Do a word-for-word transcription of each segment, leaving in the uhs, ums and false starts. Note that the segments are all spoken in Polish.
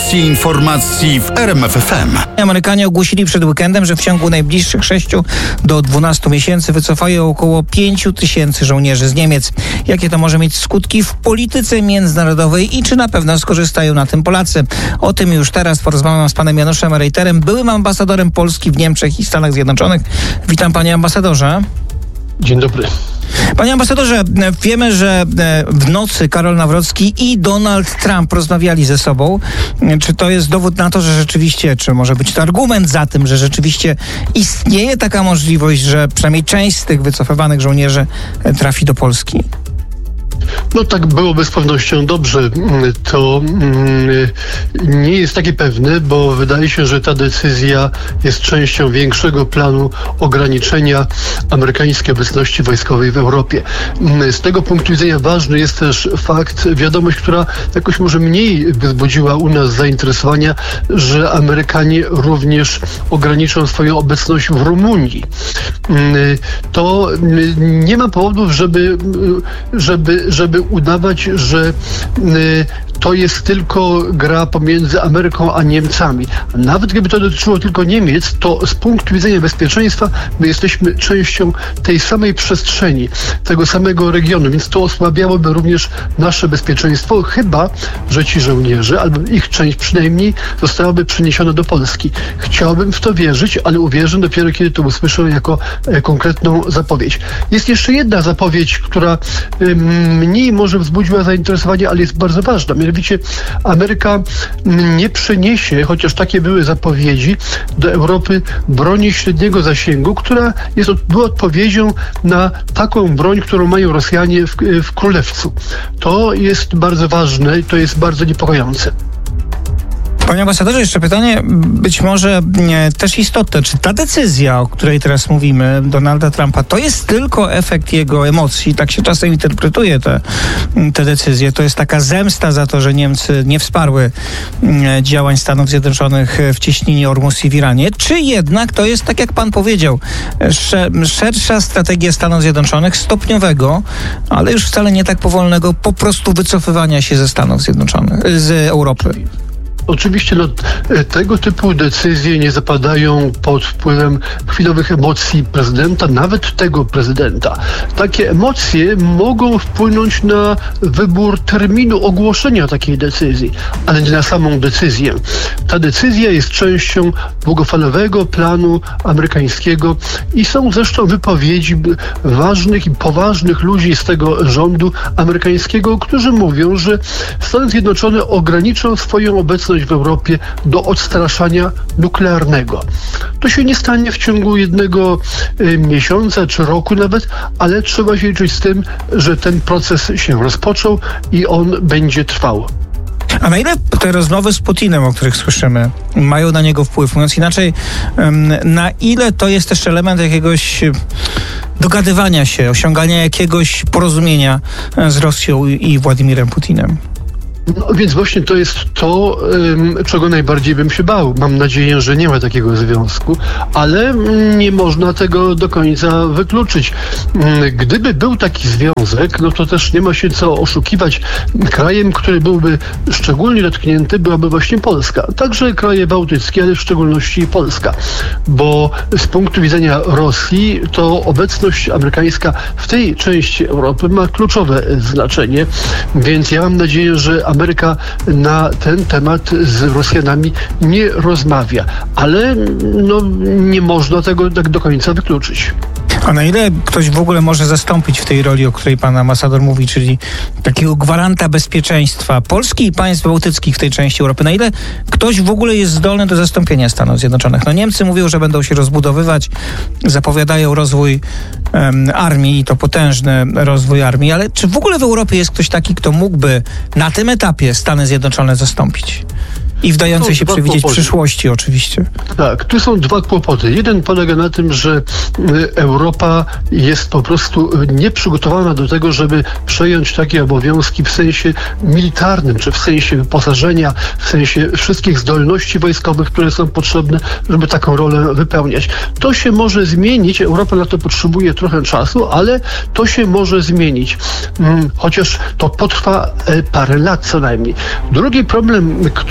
Redakcji Informacji w R M F F M. Amerykanie ogłosili przed weekendem, że w ciągu najbliższych sześciu do dwunastu miesięcy wycofają około pięciu tysięcy żołnierzy z Niemiec. Jakie to może mieć skutki w polityce międzynarodowej i czy na pewno skorzystają na tym Polacy? O tym już teraz porozmawiam z panem Januszem Reuterem, byłym ambasadorem Polski w Niemczech i Stanach Zjednoczonych. Witam, panie ambasadorze. Dzień dobry. Panie ambasadorze, wiemy, że w nocy Karol Nawrocki i Donald Trump rozmawiali ze sobą. Czy to jest dowód na to, że rzeczywiście, czy może być to argument za tym, że rzeczywiście istnieje taka możliwość, że przynajmniej część z tych wycofywanych żołnierzy trafi do Polski? No tak byłoby z pewnością dobrze. To mm, nie jest takie pewne, bo wydaje się, że ta decyzja jest częścią większego planu ograniczenia amerykańskiej obecności wojskowej w Europie. Z tego punktu widzenia ważny jest też fakt, wiadomość, która jakoś może mniej wzbudziła u nas zainteresowania, że Amerykanie również ograniczą swoją obecność w Rumunii. To nie ma powodów, żeby, żeby, żeby udawać, że to jest tylko gra pomiędzy Ameryką a Niemcami. Nawet gdyby to dotyczyło tylko Niemiec, to z punktu widzenia bezpieczeństwa my jesteśmy częścią tej samej przestrzeni, tego samego regionu, więc to osłabiałoby również nasze bezpieczeństwo, chyba że ci żołnierze, albo ich część przynajmniej, zostałaby przeniesiona do Polski. Chciałbym w to wierzyć, ale uwierzę dopiero, kiedy to usłyszę jako e, konkretną zapowiedź. Jest jeszcze jedna zapowiedź, która e, mniej może wzbudziła zainteresowanie, ale jest bardzo ważna. Mianowicie Ameryka nie przeniesie, chociaż takie były zapowiedzi, do Europy broni średniego zasięgu, która jest, była odpowiedzią na taką broń, którą mają Rosjanie w, w Królewcu. To jest bardzo ważne i to jest bardzo niepokojące. Panie ambasadorze, jeszcze pytanie być może nie, też istotne. Czy ta decyzja, o której teraz mówimy, Donalda Trumpa, to jest tylko efekt jego emocji? Tak się czasem interpretuje te, te decyzje. To jest taka zemsta za to, że Niemcy nie wsparły działań Stanów Zjednoczonych w cieśninie Ormus i w Iranie. Czy jednak to jest, tak jak pan powiedział, szersza strategia Stanów Zjednoczonych, stopniowego, ale już wcale nie tak powolnego, po prostu wycofywania się ze Stanów Zjednoczonych, z Europy? Oczywiście no, tego typu decyzje nie zapadają pod wpływem chwilowych emocji prezydenta, nawet tego prezydenta. Takie emocje mogą wpłynąć na wybór terminu ogłoszenia takiej decyzji, ale nie na samą decyzję. Ta decyzja jest częścią długofalowego planu amerykańskiego i są zresztą wypowiedzi ważnych i poważnych ludzi z tego rządu amerykańskiego, którzy mówią, że Stany Zjednoczone ograniczą swoją obecność w Europie do odstraszania nuklearnego. To się nie stanie w ciągu jednego y, miesiąca czy roku nawet, ale trzeba się liczyć z tym, że ten proces się rozpoczął i on będzie trwał. A na ile te rozmowy z Putinem, o których słyszymy, mają na niego wpływ? Mówiąc inaczej, na ile to jest też element jakiegoś dogadywania się, osiągania jakiegoś porozumienia z Rosją i Władimirem Putinem? No więc właśnie to jest to, czego najbardziej bym się bał. Mam nadzieję, że nie ma takiego związku, ale nie można tego do końca wykluczyć. Gdyby był taki związek, no to też nie ma się co oszukiwać. Krajem, który byłby szczególnie dotknięty, byłaby właśnie Polska. Także kraje bałtyckie, ale w szczególności Polska. Bo z punktu widzenia Rosji to obecność amerykańska w tej części Europy ma kluczowe znaczenie, więc ja mam nadzieję, że Ameryka na ten temat z Rosjanami nie rozmawia, ale no, nie można tego tak do końca wykluczyć. A na ile ktoś w ogóle może zastąpić w tej roli, o której pan ambasador mówi, czyli takiego gwaranta bezpieczeństwa Polski i państw bałtyckich w tej części Europy, na ile ktoś w ogóle jest zdolny do zastąpienia Stanów Zjednoczonych? No Niemcy mówią, że będą się rozbudowywać, zapowiadają rozwój um, armii i to potężny rozwój armii, ale czy w ogóle w Europie jest ktoś taki, kto mógłby na tym etapie Stany Zjednoczone zastąpić? I w dającej się przewidzieć kłopoty. Przyszłości oczywiście. Tak, tu są dwa kłopoty. Jeden polega na tym, że Europa jest po prostu nieprzygotowana do tego, żeby przejąć takie obowiązki w sensie militarnym, czy w sensie wyposażenia, w sensie wszystkich zdolności wojskowych, które są potrzebne, żeby taką rolę wypełniać. To się może zmienić. Europa na to potrzebuje trochę czasu, ale to się może zmienić. Chociaż to potrwa parę lat co najmniej. Drugi problem, który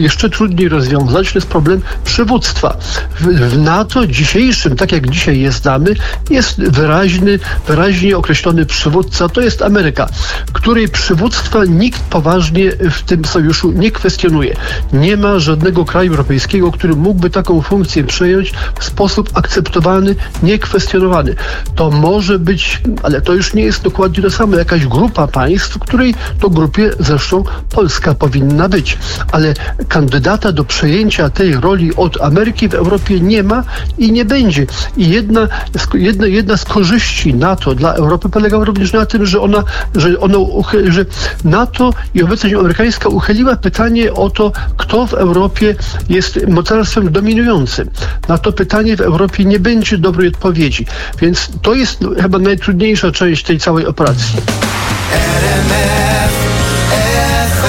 jeszcze trudniej rozwiązać, to jest problem przywództwa. W, w NATO dzisiejszym, tak jak dzisiaj je znamy, jest wyraźny, wyraźnie określony przywódca, to jest Ameryka, której przywództwa nikt poważnie w tym sojuszu nie kwestionuje. Nie ma żadnego kraju europejskiego, który mógłby taką funkcję przejąć w sposób akceptowany, niekwestionowany. To może być, ale to już nie jest dokładnie to samo, jakaś grupa państw, w której to grupie zresztą Polska powinna być. Ale kandydata do przejęcia tej roli od Ameryki w Europie nie ma i nie będzie. I jedna, jedna, jedna z korzyści NATO dla Europy polega również na tym, że ona, że ono, że NATO i obecność amerykańska uchyliła pytanie o to, kto w Europie jest mocarstwem dominującym. Na to pytanie w Europie nie będzie dobrej odpowiedzi. Więc to jest chyba najtrudniejsza część tej całej operacji.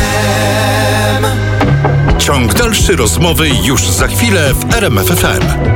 Ciąg dalszy rozmowy już za chwilę w R M F F M.